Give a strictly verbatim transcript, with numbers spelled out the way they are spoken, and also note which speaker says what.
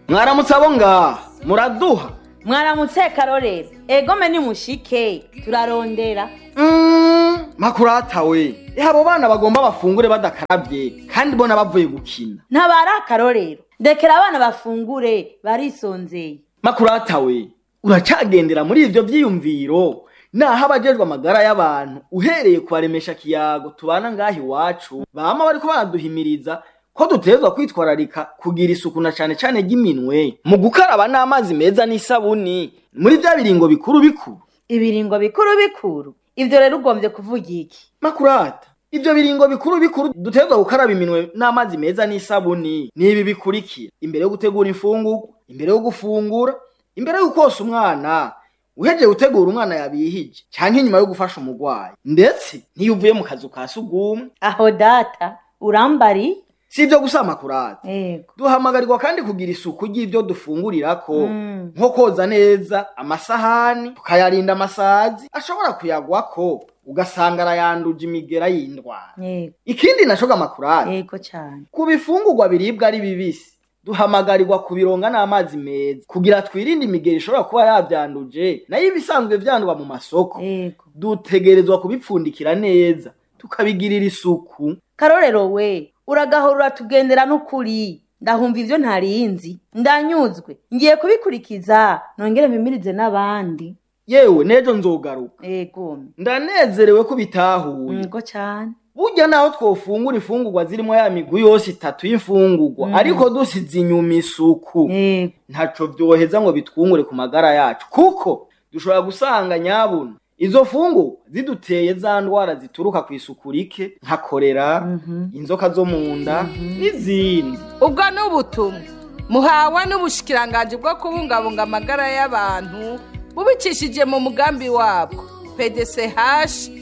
Speaker 1: Mwaramutse abo ngaha muraduha.
Speaker 2: Mwaramutse Karorero. Egome ni mushike turarondera.
Speaker 1: Mm, makurata we. Abo bana bagomba bafungure badakarabye kandi bona bavuye gukina.
Speaker 2: Ntabara Karorero. Ndekera abana bafungure barisonzeye.
Speaker 1: Makurata we. Uracagendera muri ivyo vyiyumviro. Naho abajejwe amagara y'abantu uhereye kubaremesha kiyago tubana ngahi wacu bama bariko baraduhimiriza ko dutezwa kwitwararika kugira isuku na cane cane ry'iminwe mu gukaraba n'amazi meza n'isabuni muri vya biringo bikuru bikuru.
Speaker 2: Ibiringo bikuru bikuru ivyo rero ugombye kuvuga iki?
Speaker 1: Makurata, ivyo biringo bikuru bikuru dutezwa gukaraba iminwe n'amazi meza n'isabuni ni ibi bikurikira: imbere yo gutegura imfungurwa, imbere yo gufungura, imbere yo kosa umwana, uheje gutegura umwana yabihije canke inyuma yo gufasha umugwayi, ndetse niyo uvuye mu kazu ka sugumwe.
Speaker 2: Aho data urambari
Speaker 1: si ivyo gusa Makurata.
Speaker 2: Yego.
Speaker 1: Duhamagarirwa kandi kugira isuku ry'ivyo dufungurirako
Speaker 2: mm.
Speaker 1: nko koza neza amasahani, tukayarinda amasazi ashobora kuyagwako ugasanga arayanduje imigera y'indwara.
Speaker 2: Yego.
Speaker 1: Ikindi nashoga Makurata,
Speaker 2: yego cyane,
Speaker 1: ku bifungurwa biribwa ari bibisi duhamagarirwa kubironga n'amazi meza kugira twirinde imigera ishobora kuba yavyanduje nayo ibisanzwe vyandwa mu masoko.
Speaker 2: Yego.
Speaker 1: Dutegerezwa kubipfundikira neza tukabigirira isuku.
Speaker 2: Karorero we uragahorura tugendera n'ukuri ndahumva ivyo ntarinzi ndanyuzwe ngiye kubikurikiza nongere mpimirize n'abandi.
Speaker 1: Yewe nejo nzogaruka.
Speaker 2: Yego.
Speaker 1: Ndanezerewe ko bitahuye.
Speaker 2: Yego cyane.
Speaker 1: Burya naho twofungura ifungurwa zirimo ya migwi yose itatu y'imfungurwa mm. ariko dusize inyuma isuku.
Speaker 2: Yego.
Speaker 1: Ntaco vyoheza ngo bitwungure ku magara yacu kuko dushobora gusanga nyabuna izo fungurwa ziduteye za ndwara zituruka ku isuku rike nka kolera, mm -hmm. inzoka zo mu nda mm -hmm. n'izindi.
Speaker 3: Ubwo n'ubutumwa muhawe n'ubushikiranganje bwo kubungabunga amagara y'abantu bubicishije mu mugambi wabwo P D C H